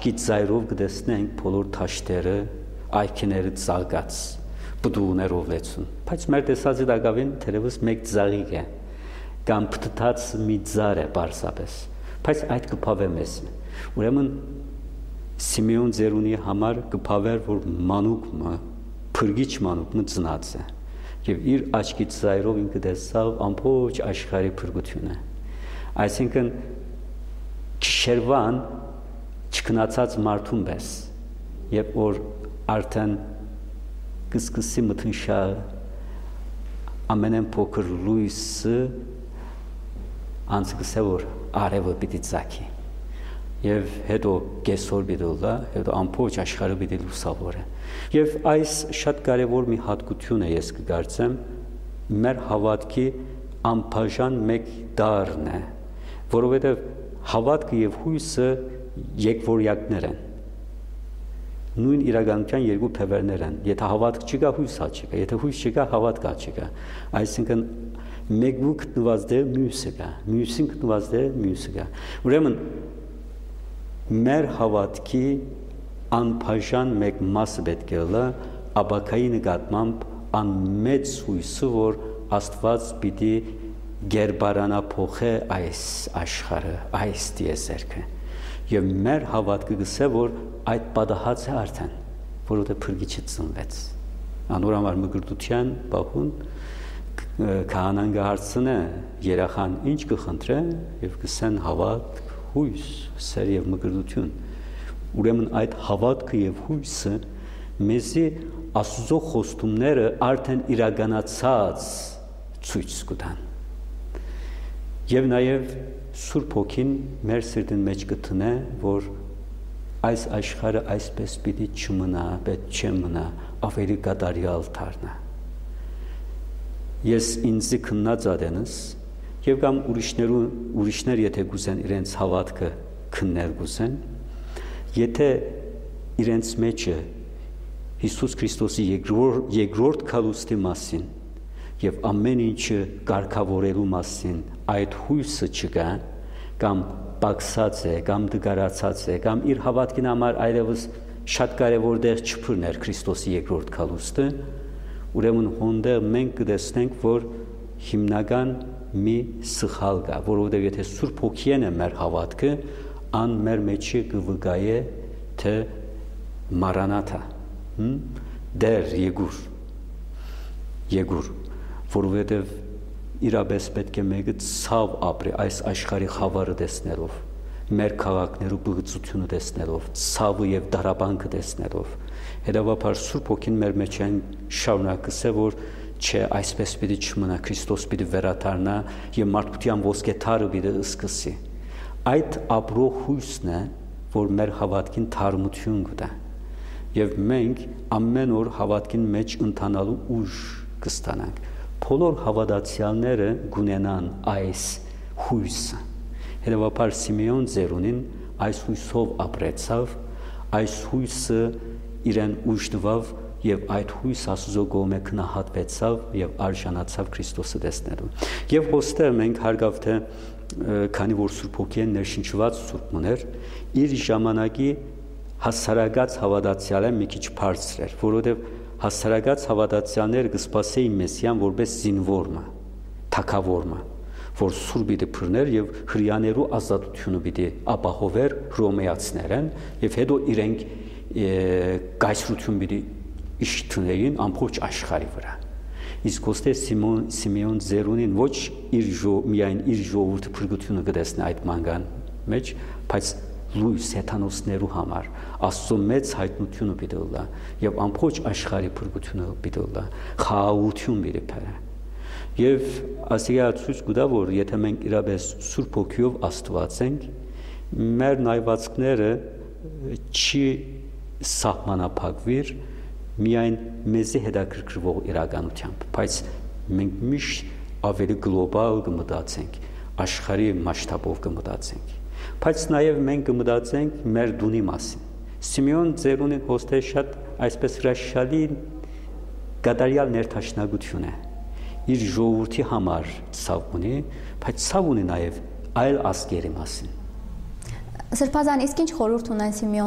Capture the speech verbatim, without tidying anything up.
Աչքի ծայրով կտեսնենք բոլոր թաշտերը, այքիները ծաղկած, բդուներով լեցուն։ Բայց մեր տեսածի դակավին թերևս մեկ ծաղիկ է, կամ փթթած մի ծառ է պարզապես։ Բայց այդ կփավե մեզ։ Ուրեմն Սիմեոն Ձերունի համար կփավեր, որ մանուկը, փրկիչ մանուկը ծնած է, եւ իր աչքի ծայրով ինքը տեսավ ամբողջ աշխարհի փրկությունը։ Այսինքն Շերվան չքնացած մարդուն պես, երբ որ արդեն կսկսի մթնշալ ամենեն փոքր լույսը անցկսե որ արևը պիտի ծագի եւ հետո կեսօր պիտի լա, հետո ամբողջ աշխարհը պիտի լուսավորե։ Եվ այս շատ կարևոր մի հատկություն է, ես կգործեմ, մեր հավատքի անբաժան մեկ դառն է, որովհետեւ հավատքը եւ հույսը երկվորյակներ են։ Նույն իրականության երկու փևերներ են։ Եթե հավատք չկա, հույս չկա, եթե հույս չկա, հավատք չկա։ Այսինքն մեկու գտնված դեր մյուսը կա, մյուսին գտնված դեր մյուսը կա։ Ուրեմն մեր հավատքի անբաժան մեկ մասը պետք է լա աբակայի նկատմամբ անմեծ հույսը, որ Աստված պիտի գերբարանափոխե այս աշխարհը, այս տիեզերքը։ Եվ մեր հավատքը գսե, որ այդ պատահած է արդեն, որովհետև փրկիչը ծնվեց։ Անորամար մկրտության բախուն քահանան կհարցնե երախան ինչ կխնդրե եւ կսեն հավատ, հույս, սեր եւ մկրտություն։ Ուրեմն այդ հավատքը եւ հույսը մեզի Աստծո խոստումները արդեն իրականացած ցույց կտան։ Եվ նաեւ Սուրբ Հոգին մեր սրտին մեջ կտնե, որ այս աշխարհը այսպես պիտի չմնա, պետք չմնա, ավելի կատարյալ դառնա։ Ես ինձի քննած ադենս եւ կամ ուրիշներու ուրիշներ եթե գուզեն իրենց հավատքը քննել գուզեն, եթե իրենց մեջը Հիսուս Քրիստոսի երկրորդ երկրորդ քալուստի մասին եւ ամեն ինչը կարգավորելու մասին այդ հույսը չկա, կամ պակսած է, կամ դգարացած է, կամ իր հավատքին համար այլևս շատ կարևոր դեր չփռներ Քրիստոսի երկրորդ քալուստը, ուրեմն հոնդեր մենք կտեսնենք, որ հիմնական մի սխալ կա, որովհետև եթե Սուրբ Հոգին է մեր հավատքը, ան մեր մեջը կվկայե թե Մարանաթա, դեր եկուր, եկուր, որովհետև իրապես պետք է մեկը ցավ ապրի այս աշխարհի խավարը տեսնելով, մեր քաղաքներու բղծությունը տեսնելով, ցավը եւ դարաբանքը տեսնելով։ Հետևաբար Սուրբ Հոգին մեր մեջ այն շարունակսե, որ չէ, այսպես պիտի չմնա, Քրիստոս պիտի վերադառնա եւ մարդկության ոսկե թարը պիտի սկսի։ Այդ ապրող հույսն է, որ մեր հավատքին թարմություն կտա։ Եվ մենք ամեն օր հավատքին մեջ ընթանալու ուժ կստանանք։ Բոլոր հավատացյալները գունենան այս հույսը։ Հետևաբար Սիմեոն Ձերունին այս հույսով ապրեցավ, այս հույսը իրեն ուժ տվավ եւ այդ հույս Աստծո կողմէ քնահատվեցավ եւ արժանացավ Քրիստոսը տեսնելու։ Եվ հոստեր մենք հարգավ թե քանի որ Սուրբ Հոգին ներշնչված Սուրբ մներ, իր ժամանակի հասարակած հավատացյալը մի քիչ բարձր էր, որովհետեւ հասարակած հավատացյալները կսպասեին Մեսիան որպես զինվորը, թագավորը, որ սուր պիտի բռներ եւ հրյաներու ազատությունը պիտի ապահովեր հռոմեացիներեն եւ հետո իրենք կայսրություն պիտի իշտներին ամբողջ աշխարհի վրա։ Իսկ ոստե Սիմոն Սիմեոն Ձերունին ոչ իր ժո միայն իր ժողովուրդը փրկությունը կտեսնի այդ մանգան մեջ, բայց լույս հեթանոսներու համար Աստծո մեծ հայտնությունը պիտի լա եւ ամբողջ աշխարհի փրկությունը պիտի լա, խաղաղություն պիտի բերե։ Եվ ասիա ցույց կտա, որ եթե մենք իրապես Սուրբ Հոգիով Աստված ենք, մեր նայվածքները չի սահմանափակվիր միայն մեզի հետաքրքրվող իրականությամբ, բայց մենք միշտ ավելի գլոբալ կմտածենք, աշխարհի մասշտաբով կմտածենք, բայց նաև մենք կմտածենք մեր դունի մասին։ Սիմեոն Ձերունին հոստե շատ այսպես հրաշալի կատարյալ ներդաշնակություն է։ Իր ժողովրդի համար ցավ ունի, բայց ցավ ունի նաև այլ ազգերի մասին։ Սրբազան, իսկ ինչ խորհուրդ ունեն Սիմեոն